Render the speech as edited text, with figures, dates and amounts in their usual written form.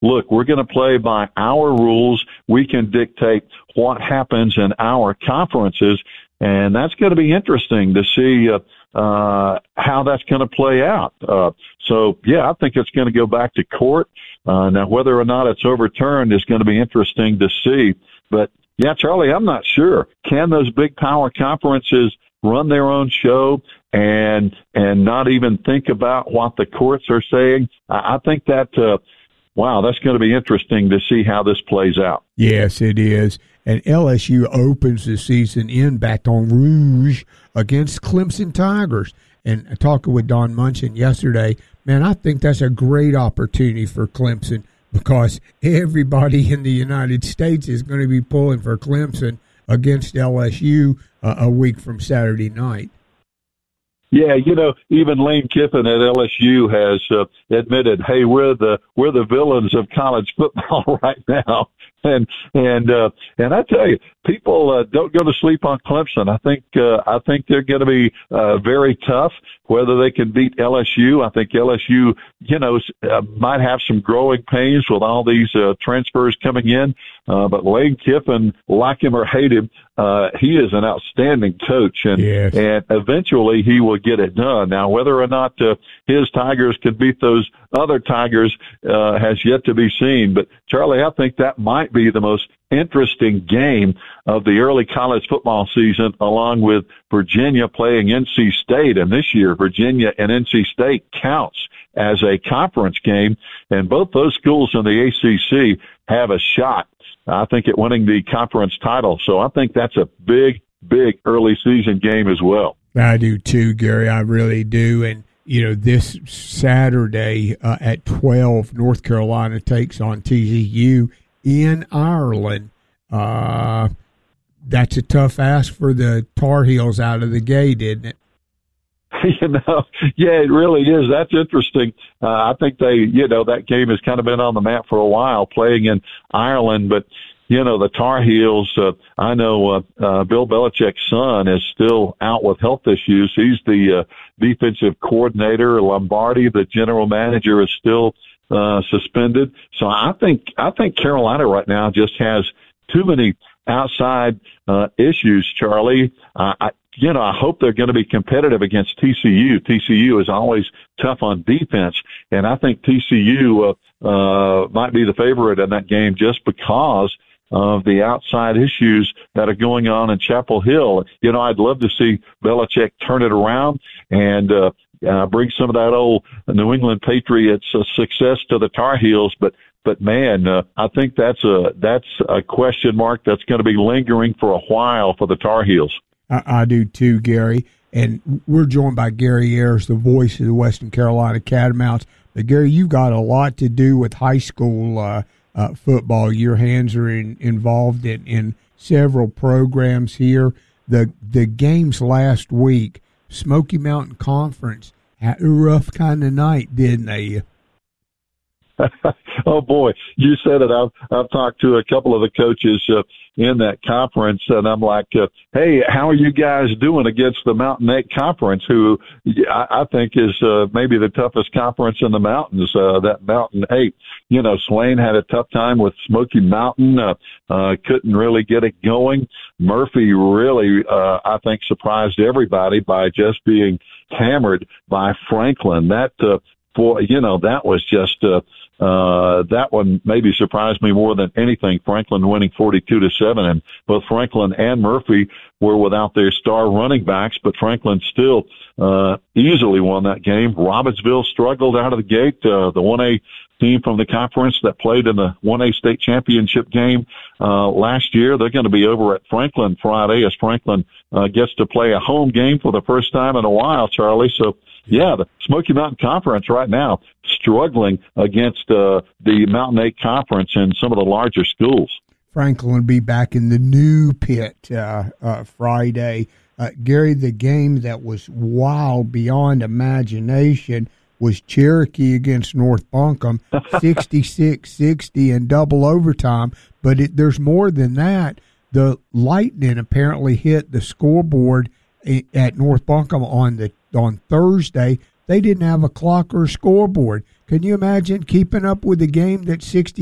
look, we're going to play by our rules. We can dictate what happens in our conferences, and that's going to be interesting to see how that's going to play out. So, yeah, I think it's going to go back to court. Now, whether or not it's overturned is going to be interesting to see. But, yeah, Charlie, I'm not sure. Can those big power conferences run their own show and not even think about what the courts are saying? I think that, wow, that's going to be interesting to see how this plays out. Yes, it is. And LSU opens the season in Baton Rouge against Clemson Tigers. And talking with Don Munson yesterday, man, I think that's a great opportunity for Clemson because everybody in the United States is going to be pulling for Clemson against LSU a week from Saturday night. Yeah, even Lane Kiffin at LSU has admitted, "Hey, we're the villains of college football right now." And I tell you, people don't go to sleep on Clemson. I think they're going to be very tough. Whether they can beat LSU, I think LSU, might have some growing pains with all these transfers coming in. But Lane Kiffin, like him or hate him, he is an outstanding coach, and yes. And eventually he will get it done. Now, whether or not his Tigers can beat those other Tigers has yet to be seen. But Charlie, I think that might be the most interesting game of the early college football season, along with Virginia playing NC State. And this year, Virginia and NC State counts as a conference game, and both those schools in the ACC have a shot, I think, at winning the conference title. So I think that's a big, big early season game as well. I do too, Gary. I really do. And, this Saturday at 12, North Carolina takes on TCU in Ireland. That's a tough ask for the Tar Heels out of the gate, isn't it? Yeah, it really is. That's interesting. I think that game has kind of been on the map for a while, playing in Ireland. But, the Tar Heels, I know Bill Belichick's son is still out with health issues. He's the defensive coordinator. Lombardi, the general manager, is still suspended. So I think Carolina right now just has too many outside issues, Charlie. I hope they're going to be competitive against TCU. TCU is always tough on defense, and I think TCU might be the favorite in that game just because of the outside issues that are going on in Chapel Hill. I'd love to see Belichick turn it around and bring some of that old New England Patriots success to the Tar Heels, but man, I think that's a question mark that's going to be lingering for a while for the Tar Heels. I do too, Gary. And we're joined by Gary Ayers, the voice of the Western Carolina Catamounts. But Gary, you've got a lot to do with high school football. Your hands are involved in several programs here. The games last week, Smoky Mountain Conference, had a rough kind of night, didn't they? Oh boy, you said it. I've talked to a couple of the coaches in that conference, and I'm like, hey, how are you guys doing against the Mountain 8 Conference, who I think is maybe the toughest conference in the mountains, that Mountain 8. Swain had a tough time with Smoky Mountain, couldn't really get it going. Murphy really, I think, surprised everybody by just being hammered by Franklin. That was just that one maybe surprised me more than anything. Franklin winning 42-7, and both Franklin and Murphy were without their star running backs, but Franklin still easily won that game. Robbinsville struggled out of the gate. The 1A team from the conference that played in the 1A state championship game last year, they're going to be over at Franklin Friday as Franklin gets to play a home game for the first time in a while, Charlie. So, yeah, the Smoky Mountain Conference right now struggling against the Mountain 8 Conference and some of the larger schools. Franklin will be back in the new pit Friday. Gary, the game that was wild beyond imagination was Cherokee against North Buncombe, 66-60 in double overtime. But there's more than that. The lightning apparently hit the scoreboard at North Buncombe on Thursday. They didn't have a clock or a scoreboard Can you imagine keeping up with the game that's 60